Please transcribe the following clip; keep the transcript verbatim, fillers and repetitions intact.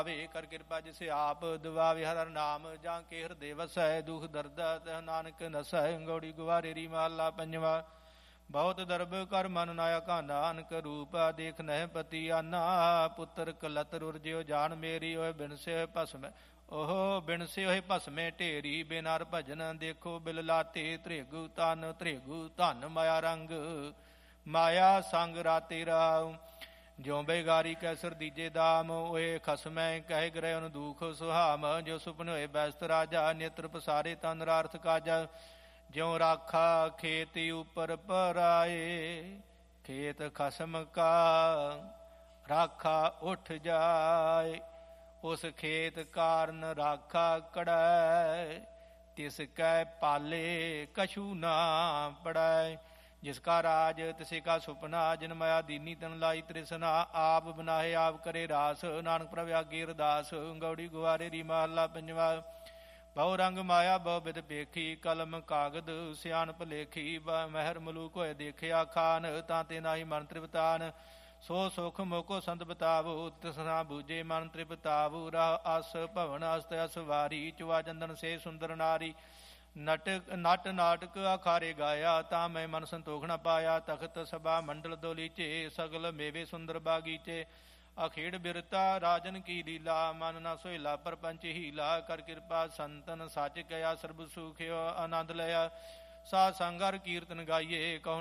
ਕਰ ਕਿਰਪਾ ਜਿਸ ਆਪ ਦਵਾਵੇ ਹਰ ਹਰ ਨਾਮ ਜਾਂ ਕੇ ਹਿਰਦੇ ਵਸੈ ਦੁਖ ਦਰਦਾ ਤਹ ਨਾਨਕ ਨਸੈ ਗੌੜੀ ਗੁਵਾਰੇਰੀ ਮਹਲਾ ਪੰਜਵਾ। ਬਹੁਤ ਦਰਬ ਕਰ ਮਨ ਨਾਇਆ ਕਾ ਨਾਨਕ ਰੂਪ ਦੇਖ ਨਹਿ ਪਤੀ ਆਨਾ ਪੁੱਤਰ ਕਲਤਰ ਉਰਜਿਓ ਜਾਨ ਮੇਰੀ ਓਏ ਬਿਨਸੇ ਭਸਮ ਉਹ ਬਿਨਸੇ ਹੋਏ ਭਸਮੇ ਢੇਰੀ ਬਿਨਾਰ ਭਜਨ ਦੇਖੋ ਬਿਲ ਲਾਤੇ ਧ੍ਰਿਗੂ ਤਨ ਧ੍ਰਿਗੂ ਧਨ ਮਾਇਆ ਰੰਗ ਮਾਇਆ ਸੰਗ ਰਾਤੇ ਰਾਉ ਜਿਉ ਬੇਗਾਰੀ ਕੈਸਰ ਦੀਜੇ ਦਾਮ ਓਏ ਖਸਮੈ ਕਹਿ ਗ੍ਰਹਿ ਅਨ ਦੁਖ ਸੁਹਾਮ ਜੋ ਸੁਪਨ ਹੋਏ ਬੈਸਤ ਰਾਜਾ ਨੇਤਰ ਪਸਾਰੇ ਤਨ ਰਾਰਥ ਕਾਜਾ ਜਿਉ ਰਾਖਾ ਖੇਤੀ ਉਪਰ ਪਰਾਏ ਖੇਤ ਖਸਮ ਕਾ ਰਾਖਾ ਉੱਠ ਜਾਏ ਉਸ ਖੇਤ ਕਾਰਨ ਰਾਖਾ ਕੜੈ ਤਿਸ ਕੈ ਪਾਲੇ ਕਛੂ ਨਾ ਪੜੈ ਜਿਸ ਕਾ ਰਾਜ ਤਿਸੇ ਕਾ ਸੁਪਨਾ ਜਿਨ ਮਾਇਆ ਦੀਨੀ ਤਨ ਲਾਈ ਤ੍ਰਿਸ਼ਨਾ ਆਪ ਬਨਾਏ ਆਪ ਕਰੇ ਰਾਸ ਨਾਨਕ ਪ੍ਰਭ ਆਗੇ ਅਰਦਾਸ ਗੌੜੀ ਗੁਆਰੇ ਰੀ ਮਹਲਾ ਪੰਜਵਾ। ਬਹੁ ਰੰਗ ਮਾਇਆ ਬਹੁ ਬਿਦ ਪੇਖੀ ਕਲਮ ਕਾਗਦ ਸਿਆਣਪ ਲੇਖੀ ਮਹਿਰ ਮਲੂਕ ਹੋਏ ਦੇਖਿਆ ਖਾਨ ਤਾਂ ਤੇ ਨਾਹੀ ਮਨ ਤ੍ਰਿਪਤਾਨ ਸੋ ਸੁਖ ਮੋਕੋ ਸੰਤ ਬਤਾਵੋ ਤ੍ਰਿਸ਼ਨਾ ਬੂਝੇ ਮਨ ਤ੍ਰਿਪਤਾਵੋ ਰਾਹ ਅਸ ਭਵਨ ਅਸਤ ਅਸਵਾਰੀ ਚੁਆ ਚੰਦਨ ਸੇ ਸੁੰਦਰ ਨਾਰੀ ਨਟਕ ਨਟ ਨਾਟਕ ਅਖਾਰੇ ਗਾਇਆ ਤਾਂ ਮੈਂ ਮਨ ਸੰਤੋਖ ਨ ਪਾਇਆ ਤਖਤ ਸਭਾ ਮੰਡਲ ਦੋਲੀਚੇ ਸਗਲ ਮੇਵੇ ਸੁੰਦਰ ਬਾਗੀਚੇ ਅਖੇੜ ਬਿਰਤਾ ਰਾਜਨ ਕੀ ਲੀਲਾ ਮਨ ਨਾ ਸੋਹਿਲਾ ਪਰਪੰਚ ਹੀਲਾ ਕਰ ਕਿਰਪਾ ਸੰਤਨ ਸੱਚ ਕਿਆ ਸਰਬ ਸੁਖਿਓ ਆਨੰਦ ਲਿਆ ਸਾਧ ਸੰਗਰ ਕੀਰਤਨ ਗਾਈਏ ਕਹੋ